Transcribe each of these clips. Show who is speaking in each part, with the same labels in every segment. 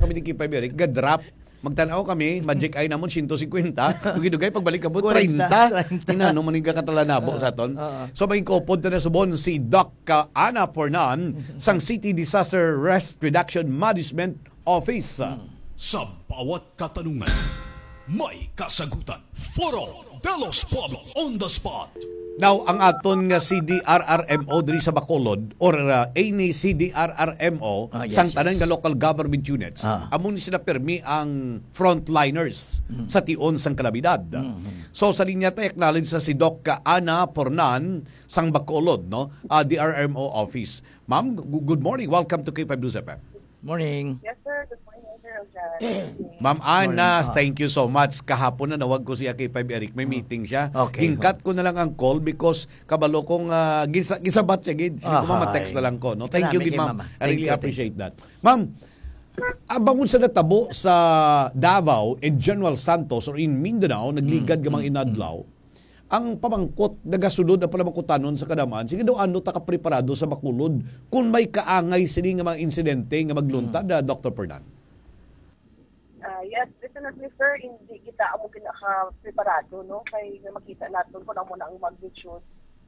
Speaker 1: kami ni Kipay Eric, ga-drop. Magtanaw kami, magic eye namon 150, dugay pagbalik ka mo 30. Tinano man nga katalanabo sa aton. So may kopod na subon si Doc Ana Pornan sang City Disaster Risk Reduction Management Office.
Speaker 2: Sa bawat katanungan, may kasagutan. Foro de los Pueblos on the spot.
Speaker 1: Now, ang aton nga CDRRMO diri sa Bacolod or any CDRRMO sang tanan nga local government units, amon ni sila permi ang frontliners sa tion sang kalamidad. So sa linya ta acknowledge sa si Doc Ana Pornan sang Bacolod, no? DRRMO office. Ma'am, good morning. Welcome to K5 News FM.
Speaker 3: Morning.
Speaker 4: Yes, sir. Good morning, sir.
Speaker 1: Ma'am Ana, thank you so much. Kahapon na nawag ko siya kay 5 Eric. May meeting siya.
Speaker 3: Okay.
Speaker 1: Ginkat ko na lang ang call because kabalo kong gisabat siya gid. Sige ko ma-text na lang ko. No? Thank you, ma'am. I really appreciate that. Ma'am, abangon sa natabo sa Davao and General Santos or in Mindanao, nagligad gamang inadlaw. Ang pamangkot, nagasunod na palamangkutanon sa kadaman, sige daw ano ta kapreparado sa Bacolod kung may kaangay sini nga mga insidente nga magluntad, Dr. Pornan.
Speaker 4: Yes, definitely, sir. Hindi kita amo pinaka-preparado, no? Kaya makita natin kung ano na ang magnitude.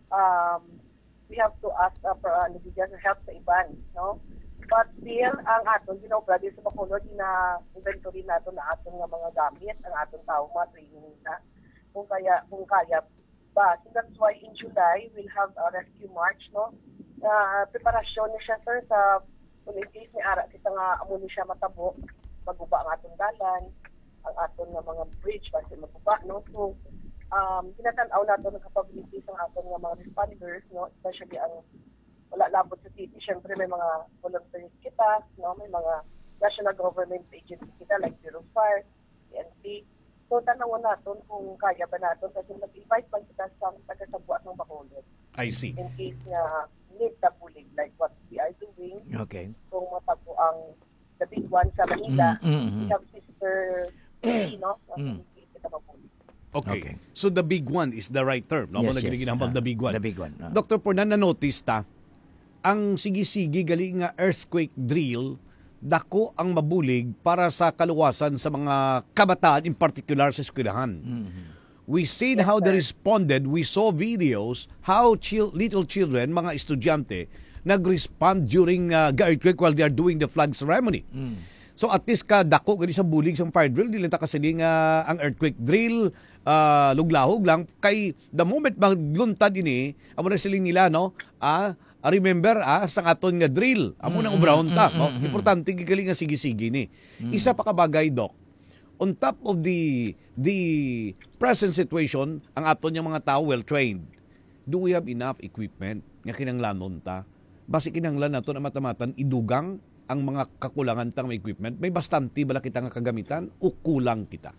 Speaker 4: We have to ask for help sa iban, no? But still, ang aton, ginobra din sa Bacolod, na-inventory natin na aton nga mga gamit, ang aton tao, mga training na. Kung kaya ba. So that's why in July, we'll have a rescue march, no? Preparasyon niya siya, sir, sa in case ni Ara, kita nga amo ni siya matabo, maguba ang atong dalan, ang atong nga mga bridge, kasi maguba, no? So, tinatanaw natin ang capabilities ng atong nga mga responders, no? Especially ang wala labot sa city. Siyempre, may mga volunteers kita, no? May mga national government agency kita like Bureau of Fire, PNP. So, tanawin natin kung kaya ba natin kasi nag-invite pa kita sa taga-sabuat ng Bacolod.
Speaker 1: I see.
Speaker 4: In case na need tabulig like what we are doing.
Speaker 3: Okay.
Speaker 4: Kung matabo ang the big one sa Manila, we have sister, no? Kita mabulig.
Speaker 1: Okay. So, the big one is the right term. No?
Speaker 3: Yes,
Speaker 1: Naginambang the big one.
Speaker 3: The big one.
Speaker 1: Dr. Pornan, na-notice ta, ang sige-sige gali nga earthquake drill dako ang mabulig para sa kaluwasan sa mga kabataan, in particular sa eskwelahan. We seen how they responded. We saw videos how little children, mga estudyante, nag-respond during earthquake while they are doing the flag ceremony. So at least dako gani sa bulig sa fire drill, dili ta kasi ang earthquake drill luglahog lang kay the moment magluntad ini amo na siling nila, no? Remember sa aton nga drill amo nang ubrahon ta, no? Importante gigali nga sige-sige ni. Isa pa ka bagay, Doc, on top of the present situation, ang aton nga mga tao well trained, do we have enough equipment nga kinanglanon ta? Basi kinanglan nato na matamatan idugang ang mga kakulangan tang equipment. May bastante bala kita nga kagamitan o kulang kita?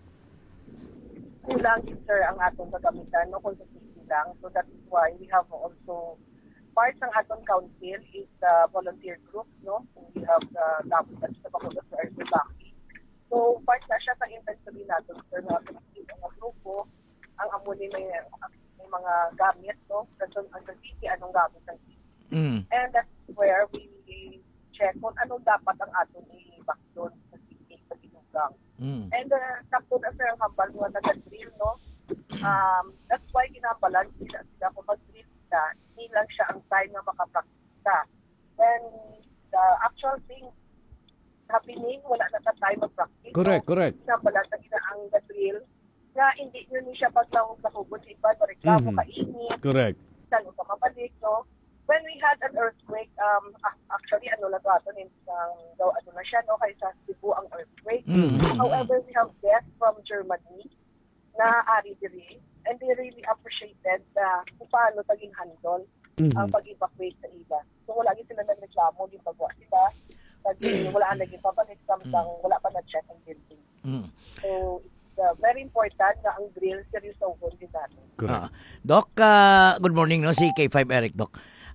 Speaker 4: Kulang, sir, ang atong kagamitan, no? Consistently lang. So that is why we have also part ng atong council is the volunteer group, no? We have the Dapat sa Bacolod sa Erzubaki. So part na siya sa inventory natin, sir, na ang grupo, ang amuni may mga gamit, no? Kasi ang city, anong gamit ng city. And that's where we check kung anong dapat ang atong i-backload sa city, sa tinugang. And sakto na, sir, ang hambal mo nag-drill, no? That's why ginabalan sila kung mag-drill sila, hindi lang siya ang time na makapractice ka. Then, the actual thing happening, wala na sa time mag-practice.
Speaker 1: Correct, correct.
Speaker 4: Ginabalan na ang drill na hindi nyo siya paglawag sa hubod sa iba, so reklamo, kainit.
Speaker 1: Correct.
Speaker 4: Saan ka mabalik, no? When we had an earthquake, actually, ano na siya, no? Kaysa Cebu ang earthquake. However, we have guests from Germany na ari diri, and they really appreciated kung paano taging handle ang pag-evacuate sa iba. So, wala gid sila nagreklamo, yung pagwa sila. Wala naging pabalik, samtang wala pa na-check ang building. So, it's very important na ang drill seryosohon din natin.
Speaker 3: Doc, good morning, no? Si K5 Eric, Doc.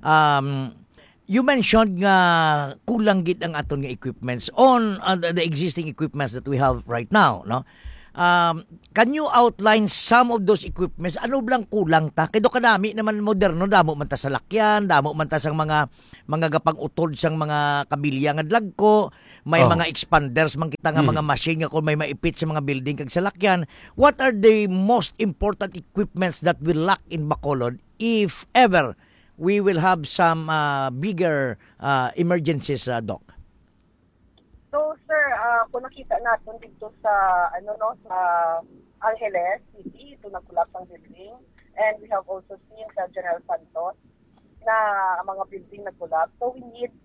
Speaker 3: You mentioned nga kulang gid ang aton nga equipments on the existing equipments that we have right now, no? Can you outline some of those equipments? Ano blang kulang ta? Kaya kanami naman moderno, damo man ta sa lakyan, damo man ta sang mga gapang utod sang mga kabilya nga dlagko, may mga expanders man kita nga mga machine nga kung may maipit sa mga building kag sa lakyan. What are the most important equipments that we lack in Bacolod if ever we will have some bigger emergencies, Doc?
Speaker 4: So, sir, kung nakita natin dito sa, sa Angeles City, ito nag-collapse ang building. And we have also seen sa General Santos na mga building nag-collapse. So, we need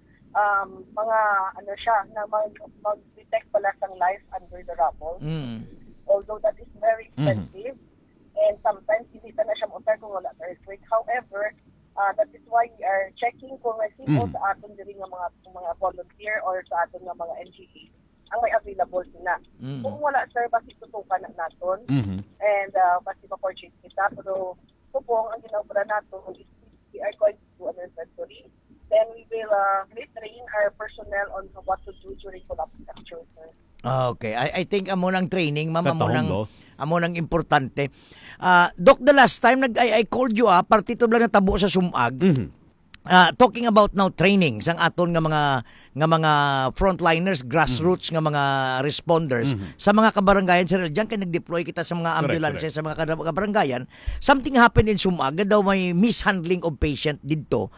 Speaker 4: na mag-detect pala sang life under the rubble. Although that is very expensive. And sometimes, hindi na siya mo-start kung wala sa earthquake. However, that is why we are checking kung may sino sa aton diri nga mga volunteer or sa aton nga mga NGA ang may available sila. Kung wala, sir, basi tutukan na naton and basi ma-purchase kita. Pero subong ang ginagawa nato is we are going to do an inventory. Then we will retrain our personnel on what to do during collapse structure, sir.
Speaker 3: Okay, I think amo nang training, ma'am,
Speaker 1: Katahong,
Speaker 3: amo nang importante. Doc, the last time I called you partito lang natabo sa Sumag. Talking about now training sang aton nga mga frontliners, grassroots nga mga responders sa mga kabarangayan, sir, diyan kay nag-deploy kita sa mga ambulance sa mga kabarangayan. Something happened in Sumag, daw may mishandling of patient didto.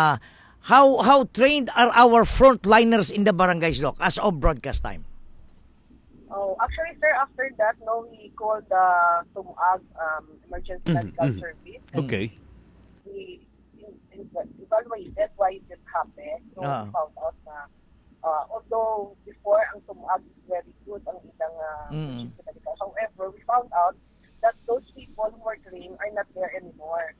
Speaker 3: How trained are our frontliners in the barangays, Doc, as of broadcast time?
Speaker 4: Oh, actually, sir, after that, we called the Sumag Emergency Medical Service.
Speaker 1: Okay.
Speaker 4: We evaluated why it happened. So, we found out na although before ang Sumag is very good ang ilang emergency medical. However, we found out that those people who were trained are not there anymore.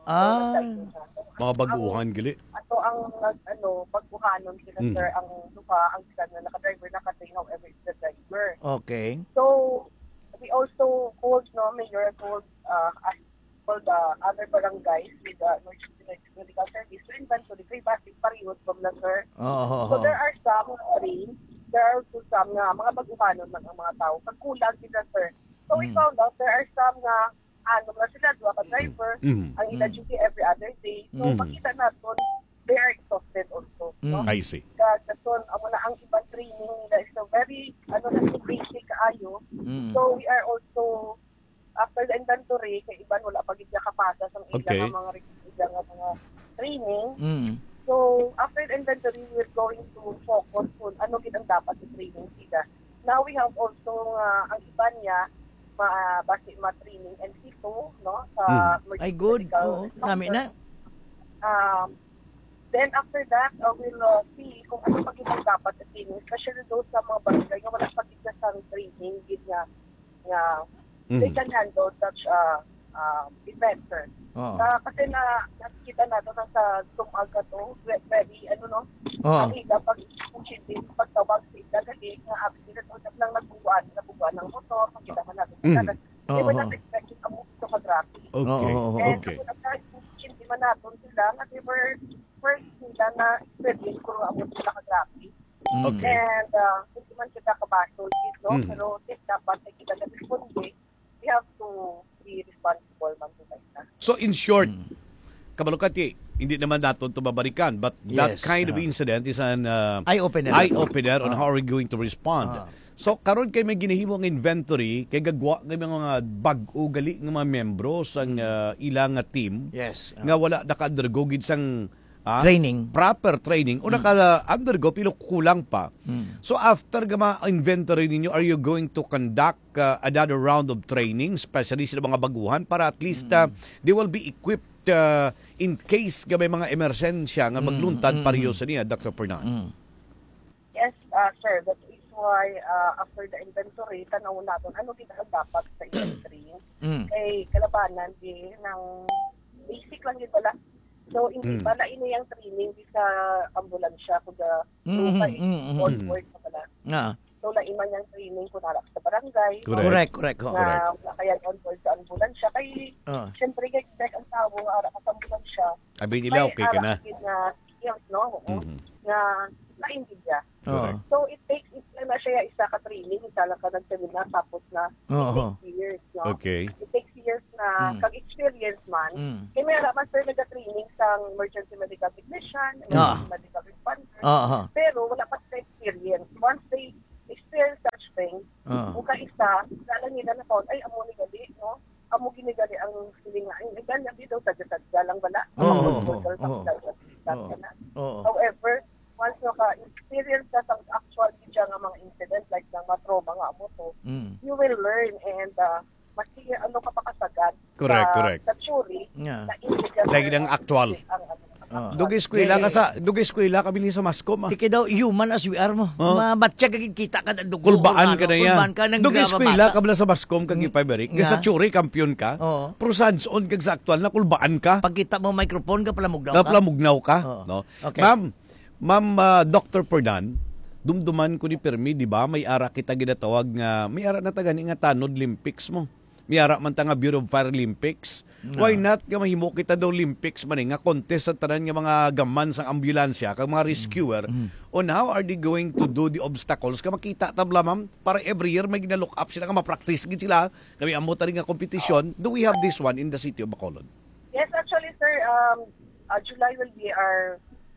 Speaker 1: Mga baguhan, gali.
Speaker 4: Ato ang pagbuhanon sila, sir, ang lupa, ang sila na naka-driver, naka-train, however, it's the driver.
Speaker 3: Okay.
Speaker 4: So, we also called, Mayor called the other barangays with the emergency medical service to inventory kay basic period from the, sir. So, there are some trained, there are also some nga, mga baguhanon man ang mga tao. Pagkulang sila, sir. So, we found out there are some nga, na sila, duwa ka driver, ang ila duty every other day. So, makita natin, they are exhausted also. No?
Speaker 1: I see.
Speaker 4: Kasi ang ibang training nila is so very, basic kaayo. So, we are also, after the inventory, kay iban wala pag hindi kapasa sa ilang mga training. So, after the inventory, we're going to focus on ano gid ang dapat i-training sila. Now, we have also, ang iba niya, basi ma-training NC2, sa
Speaker 3: ay good. Oo, nami na.
Speaker 4: Then after that, we'll see kung ano pa yung dapat na training, especially those sa mga barangay nga wala pa kita sa training, gid nga they can handle such event, sir. Kasi nakikita natin sa Sumag to, very, ang ila pagtawag sa ila, kasi nga abis nila lang nagbubuan ng motor, makita man natin. They were not expecting a move to Kadraki.
Speaker 1: Okay.
Speaker 4: And hindi man natin sila, na they were first nila na experience kung amot sila Kadraki.
Speaker 1: Okay.
Speaker 4: And hindi man kita kabasol dito, pero dapat na kita na responde, we have to be responsible man to that.
Speaker 1: So in short, Kabalukati, hindi naman natin ito babalikan, but that kind of incident is an
Speaker 3: eye-opener
Speaker 1: on how we're going to respond. So karon kay may ginahimong inventory kay gagwa kay mga bag-o gali nga mga membro sang ilang team nga wala naka-undergo gid sang
Speaker 3: training,
Speaker 1: proper training o naka-undergo pero kulang pa. So after gama inventory ninyo, are you going to conduct another round of training, especially sa mga baguhan, para at least they will be equipped in case may mga emersensya nga magluntad pariyo sa niya, Dr. Fernan?
Speaker 4: Yes, sir. That is why after the inventory, tanaw natin ano ginagawa dapat sa inventory. Kay kalabanan din ng basic lang yun pala. So, hindi pala ini yung training sa ambulansya kung on board na pala. So, laiman yung training kung harap sa barangay.
Speaker 3: Correct.
Speaker 4: Na kaya on board sa ambulansya. Kaya, siyempre, kaya ang tao nga harap sa ambulansya.
Speaker 1: Abinilaw, okay ka na.
Speaker 4: Na skills, na naintindihan. So, it takes na siya siya isa ka training, isa lang ka nag-seminar, tapos na
Speaker 3: Oo.
Speaker 4: it takes years, no?
Speaker 1: Okay.
Speaker 4: It takes years na kag-experience man. Kaya may man sir nag-training sa emergency medical technician, emergency medical responder. Pero wala pa sa experience. Once they experience such things, kung ka-isa, lang nila na found, ay, amo ni gali, no? Amo ginigali ang silinga. Ay, ganyan dito, sadya-sadya lang wala. However, once ka-experience ka sa actual dyan nga mga incident, like ng matroma nga mo to, you will learn and mas ano ka pa kasagad
Speaker 1: Correct.
Speaker 4: sa theory
Speaker 3: Yeah.
Speaker 4: na incident.
Speaker 1: Lagi ng actual. Dugay-eskwela ka bilhin sa Mascom.
Speaker 3: Tiki daw, human as we are mo. Mabatya kita ka na dugo.
Speaker 1: Kulbaan ka na yan.
Speaker 3: Kulbaan ka nang
Speaker 1: Dugay-eskwela ka bala sa Mascom kag ipay-berik.
Speaker 3: Nga.
Speaker 1: Sa Churi, kampiyon ka.
Speaker 3: Oo.
Speaker 1: Pero on kag sa aktual na kulbaan ka.
Speaker 3: Pagkita mo microphone ka, palamugnaw ka.
Speaker 1: Naplamugnaw ka.
Speaker 3: Oo.
Speaker 1: No?
Speaker 3: Okay.
Speaker 1: Ma'am Dr. Perdan, dumduman ko ni Permi, di ba? May ara kita ginatawag nga, may ara na tagani nga tanod Olympics mo. May ara man ta nga Bureau of Fire Olympics. Why not nga mahimo kita daw Olympics man nga contest sa tanan nga mga gaman sa ambulansya kag mga rescuer on how are they going to do the obstacles ka makita tabla ma'am para every year may gina-look up sila nga ma-practice gid sila kami amo ta rin nga competition. Do we have this one in the city of Bacolod?
Speaker 4: Yes, actually, sir, July will be our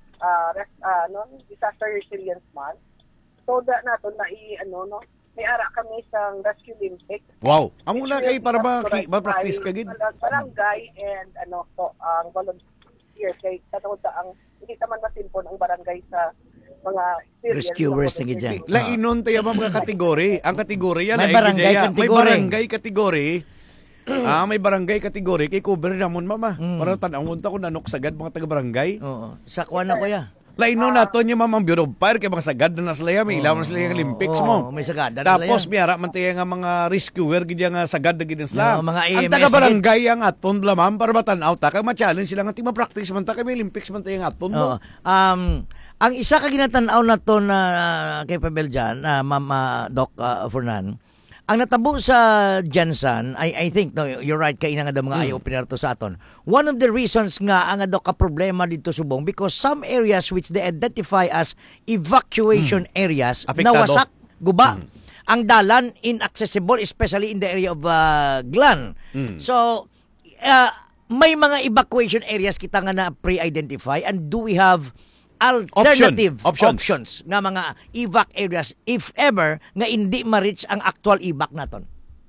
Speaker 4: disaster resilience month. So that nato na may ara kami sa Rescue Olympics.
Speaker 1: Wow. Amo na kay para ma-practice ka gid.
Speaker 4: Barangay and ang volunteers kay katungod sa ang hindi man masimpon ang barangay sa mga experience.
Speaker 3: Rescuers na dyan.
Speaker 1: Lainon tayo mga kategory. Ang kategory yan
Speaker 3: May
Speaker 1: ay
Speaker 3: barangay
Speaker 1: gidya.
Speaker 3: kategory.
Speaker 1: May barangay kategory. May barangay kategory kay cover namon mama. Para tanawon ta kung nanok sagad mga taga-barangay.
Speaker 3: Oo. Sa kuwan na kuya.
Speaker 1: Lainon nato niya mamang Bureau of Fire kay mga sagad na sila may ilaw na sila yung Olympics mo.
Speaker 3: May sagada na
Speaker 1: Tapos
Speaker 3: sila.
Speaker 1: may ara man tayo nga mga rescuer gidya nga sagad na gidya sila.
Speaker 3: Mga
Speaker 1: Ang
Speaker 3: AMS
Speaker 1: taga-barangay ang aton lamang para matanaw ta kay ma-challenge sila nga ma-practice man ta kay may Olympics man tayo nga aton mo.
Speaker 3: Ang isa ka ginatanaw na to na kay Pabel dyan, Ma'am Doc Fernan, ang natabo sa Jansan, I think, no, you're right, kaina nga daw mga eye-opener to sa aton. One of the reasons nga ang daw ka problema dito subong because some areas which they identify as evacuation areas,
Speaker 1: Apektado.
Speaker 3: nawasak, guba. Ang dalan inaccessible, especially in the area of Glan. So, may mga evacuation areas kita nga na pre-identify and do we have alternative options nga mga evac areas if ever nga hindi ma-reach ang actual evac naton?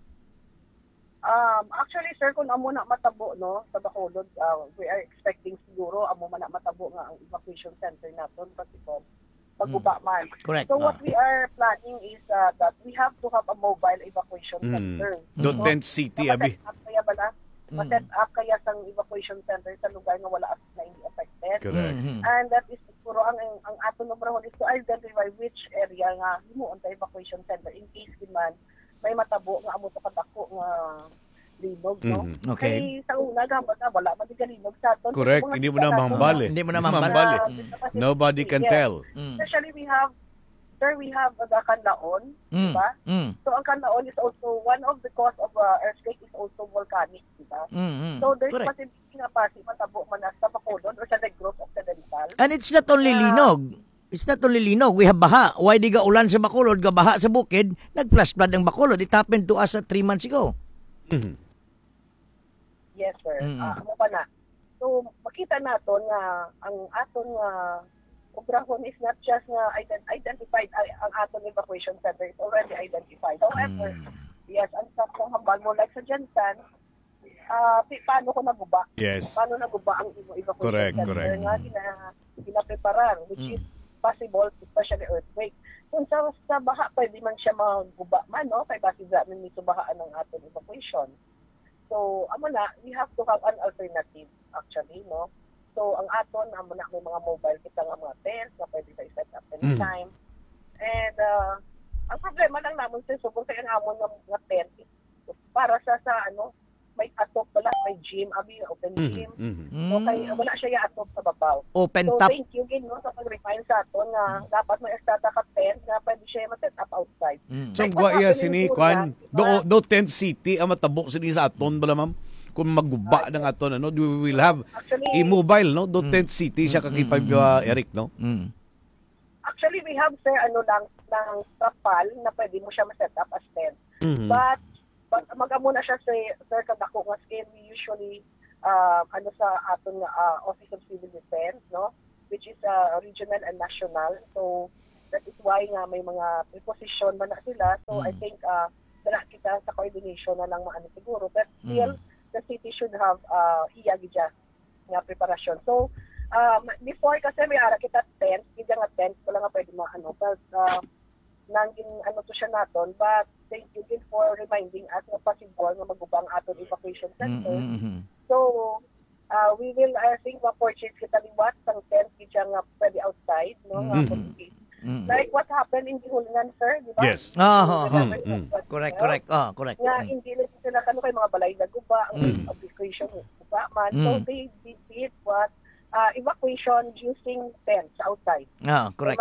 Speaker 4: Actually, sir, kung amo na matabo no sa Bacolod, we are expecting siguro amo man na matabo nga ang evacuation center naton kasi pagguba man.
Speaker 3: Correct.
Speaker 4: So what we are planning is that we have to have a mobile evacuation center.
Speaker 1: Do tent city abi.
Speaker 4: Ma-set up kaya sang evacuation center sa lugar nga wala na hindi affected.
Speaker 1: Correct.
Speaker 4: And that is puro ang ato number one is to identify which area nga himuon ta evacuation center in case man may matabo nga amo to kadako nga linog, no?
Speaker 3: Okay.
Speaker 4: Kay sa una gamba na wala man di linog sa aton.
Speaker 1: Correct. Hindi mo na mambali.
Speaker 3: Hindi mo na mambali.
Speaker 1: Nobody can tell.
Speaker 4: Especially we have the Canlaon, diba? So ang Canlaon is also one of the cause of earthquake is also volcanic, diba? So there's possibility nga pa si matabo man sa Bacolod or sa Negros Occidental.
Speaker 3: And it's not only linog. It's not only linog. We have baha. Why di ga ulan sa Bacolod, ga baha sa bukid, nag-flash flood ang Bacolod. It happened to us 3 months ago.
Speaker 4: Yes, sir. Ano pa na? So makita naton nga ang aton nga obrahon is not just nga identified ang aton evacuation center is already identified. However, yes, ang sakong hambal mo like sa Jansan, paano ko naguba?
Speaker 1: Yes.
Speaker 4: Paano naguba ang evacuation center nga ginapreparar, which is possible, especially earthquake. Kung sa baha, pwede man siya maguba man, no? Kaya basi namin may subahaan ng ating evacuation. So, we have to have an alternative, actually, no? So, ang aton, may mga mobile kita nga mga tents na pwede tayo set up anytime. And, ang problema lang naman sa subong sa amon ng mga tent is para sa may atop pala, may gym, open gym. So, wala siya yung atop sa babaw.
Speaker 3: Open
Speaker 4: so,
Speaker 3: top.
Speaker 4: thank you, no, sa pag-refine sa aton na dapat may estata ka tent na pwede siya ma-set up outside.
Speaker 1: So, guaya sini, Kwan, do tent city, ang matabo sini sa aton bala, ma'am? Kung magguba ng aton, we will have
Speaker 4: actually,
Speaker 1: i-mobile, no? Do tent city siya kakipag Eric, no?
Speaker 4: Actually, we have, sir, ng trapal na pwede mo siya ma-set up as tent.
Speaker 1: Mhm.
Speaker 4: But mag-amo na siya, sir, kadako nga scale, we usually, sa aton Office of Civil Defense, no? Which is regional and national. So, that is why nga may mga preposition man na sila. So, I think, dala kita sa coordination na lang maano siguro. But still, the city should have iyagidya nga preparasyon. So, before kasi may ara kita tent, hindi nga tent, wala nga pwede but nangin to siya naton, but thank you din for reminding us na possible nga magubang aton evacuation center. So, we will, I think, ma-purchase kita liwat ng tent, hindi nga pwede outside, no? Like what happened in Dihulngan, sir, di ba?
Speaker 1: Yes.
Speaker 3: Correct. Correct.
Speaker 4: Nga, hindi lang sila kay mga balay na guba, ang evacuation guba man. So, they did what? Evacuation using tents outside.
Speaker 3: Correct.